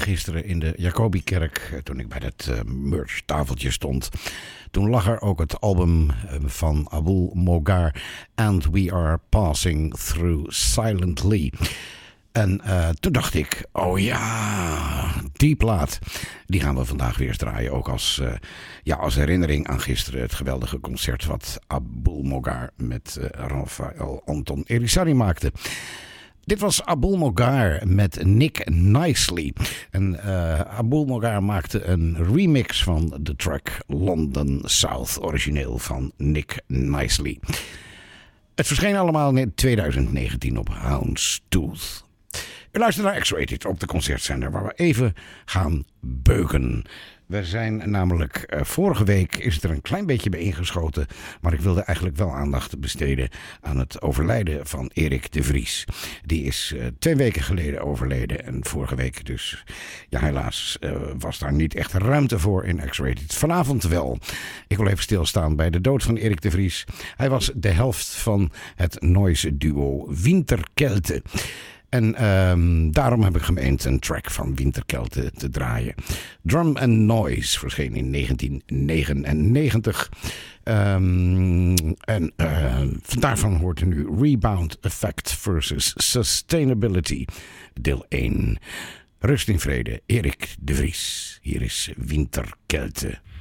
gisteren in de Jacobikerk, toen ik bij het merch-tafeltje stond. Toen lag er ook het album van Abul Mogar, And We Are Passing Through Silently. En toen dacht ik, oh ja, die plaat, die gaan we vandaag weer eens draaien. Ook als herinnering aan gisteren, het geweldige concert wat Abul Mogar met Rafael Anton Erisari maakte. Dit was Abul Mogar met Nick Nicely. En Abul Mogar maakte een remix van de track London South, origineel van Nick Nicely. Het verscheen allemaal in 2019 op Houndstooth. U luistert naar X-Rated op de concertzender waar we even gaan beuken. We zijn namelijk, vorige week is het er een klein beetje bij ingeschoten, maar ik wilde eigenlijk wel aandacht besteden aan het overlijden van Erik de Vries. Die is 2 weken geleden overleden en vorige week dus, ja helaas, was daar niet echt ruimte voor in X-Rated. Vanavond wel. Ik wil even stilstaan bij de dood van Erik de Vries. Hij was de helft van het noise duo Winterkelte. En daarom heb ik gemeend een track van Winterkelte te draaien. Drum and Noise verscheen in 1999. Daarvan hoort u nu Rebound Effect versus Sustainability, deel 1. Rust in vrede, Erik de Vries. Hier is Winterkelte.